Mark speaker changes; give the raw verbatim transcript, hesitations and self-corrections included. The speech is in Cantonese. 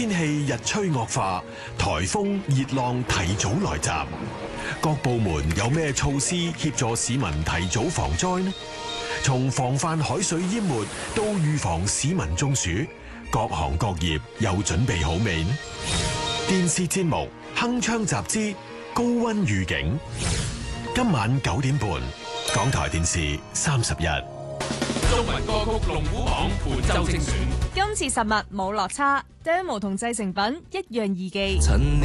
Speaker 1: 天氣日趨惡化，颱風、熱浪提早來襲，各部門有咩措施協助市民提早防災呢？從防範海水淹沒到預防市民中暑，各行各業有準備好未呢？電視節目《鏗鏘集之高溫預警》，今晚九點半，港台電視三十一。
Speaker 2: 中文歌曲龍虎榜本周精選，
Speaker 3: 今次實物冇落差 ，demo 同製成品一樣易記。